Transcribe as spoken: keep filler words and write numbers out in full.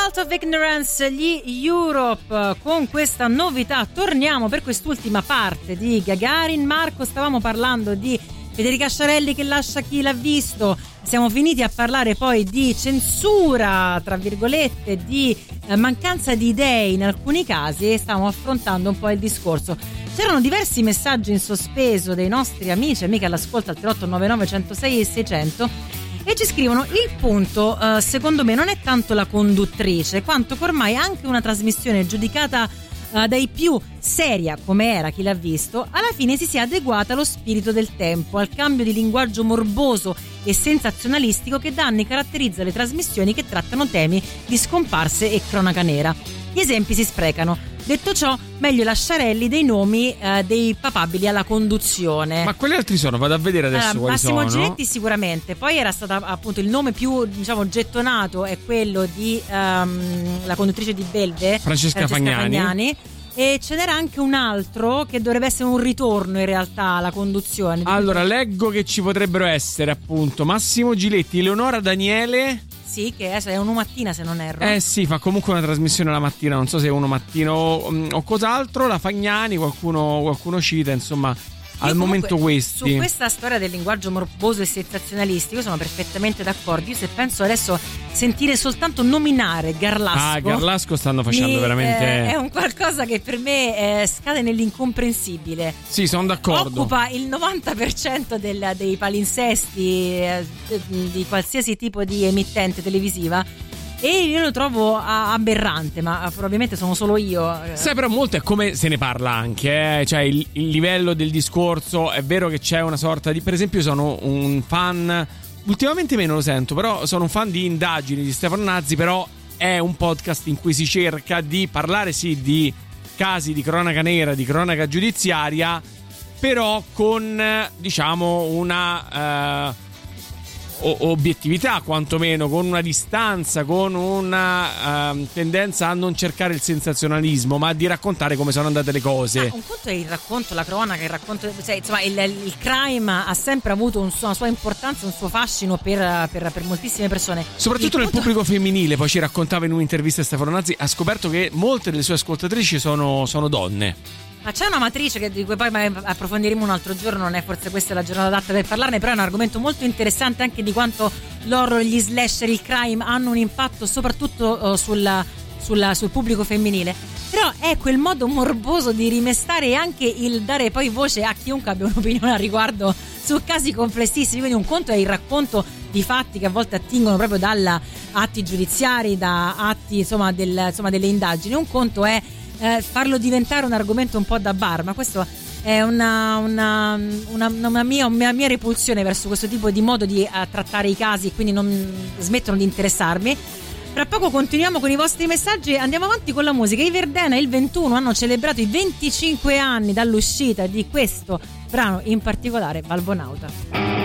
Cult of Ignorance, gli Europe, con questa novità. Torniamo per quest'ultima parte di Gagarin. Marco, stavamo parlando di Federica Sciarelli che lascia Chi l'ha visto. Siamo finiti a parlare poi di censura, tra virgolette, di eh, mancanza di idee in alcuni casi, e stavamo affrontando un po' il discorso. C'erano diversi messaggi in sospeso dei nostri amici e amiche all'ascolto al tre otto nove nove uno zero sei e seicento, e ci scrivono: il punto eh, secondo me non è tanto la conduttrice quanto che ormai anche una trasmissione giudicata eh, dai più seria come era Chi l'ha visto alla fine si sia adeguata allo spirito del tempo, al cambio di linguaggio morboso e sensazionalistico che da anni caratterizza le trasmissioni che trattano temi di scomparse e cronaca nera. Gli esempi si sprecano. Detto ciò, meglio la Sciarelli dei nomi eh, dei papabili alla conduzione. Ma quali altri sono? Vado a vedere adesso allora, quali Massimo sono. Giletti sicuramente. Poi era stato appunto il nome più, diciamo, gettonato è quello di um, la conduttrice di Belve, Francesca, Francesca Fagnani. Fagnani. E ce n'era anche un altro che dovrebbe essere un ritorno in realtà alla conduzione. Allora, leggo che ci potrebbero essere appunto Massimo Giletti, Eleonora Daniele. Sì, che è uno mattina se non erro. Eh sì, fa comunque una trasmissione la mattina, non so se è uno mattino o, o cos'altro. La Fagnani, qualcuno, qualcuno cita, insomma. Al Io momento comunque, questi. Su questa storia del linguaggio morboso e sensazionalistico sono perfettamente d'accordo. Io se penso adesso sentire soltanto nominare Garlasco, Ah, Garlasco stanno facendo mi, veramente eh, è un qualcosa che per me eh, scade nell'incomprensibile. Sì, sono d'accordo. Occupa il novanta per cento del, dei palinsesti eh, di qualsiasi tipo di emittente televisiva. E io lo trovo aberrante, ma probabilmente sono solo io. Sai, però molto è come se ne parla anche, eh? Cioè il, il livello del discorso. È vero che c'è una sorta di, per esempio, sono un fan, ultimamente meno lo sento, però sono un fan di Indagini di Stefano Nazzi. Però è un podcast in cui si cerca di parlare sì di casi di cronaca nera, di cronaca giudiziaria, però con, diciamo, una uh, obiettività, quantomeno con una distanza, con una uh, tendenza a non cercare il sensazionalismo, ma di raccontare come sono andate le cose. Ah, un conto è il racconto, la cronaca, il racconto, cioè, insomma, il, il crime ha sempre avuto un, una sua importanza, un suo fascino per, per, per moltissime persone. Soprattutto il nel punto... pubblico femminile. Poi ci raccontava in un'intervista Stefano Nazzi, ha scoperto che molte delle sue ascoltatrici sono, sono donne. Ma c'è una matrice che, di cui poi approfondiremo un altro giorno, non è forse questa la giornata adatta per parlarne, però è un argomento molto interessante anche di quanto l'horror, gli slasher, il crime hanno un impatto soprattutto uh, sulla, sulla, sul pubblico femminile. Però è quel modo morboso di rimestare e anche il dare poi voce a chiunque abbia un'opinione a riguardo su casi complessissimi. Quindi un conto è il racconto di fatti che a volte attingono proprio da atti giudiziari, da atti insomma, del, insomma delle indagini. Un conto è Eh, farlo diventare un argomento un po' da bar, ma questo è una, una, una, una, mia, una mia repulsione verso questo tipo di modo di uh, trattare i casi, quindi non smettono di interessarmi. Tra poco continuiamo con i vostri messaggi e andiamo avanti con la musica. I Verdena e il ventuno hanno celebrato i venticinque anni dall'uscita di questo brano, in particolare Valvonauta.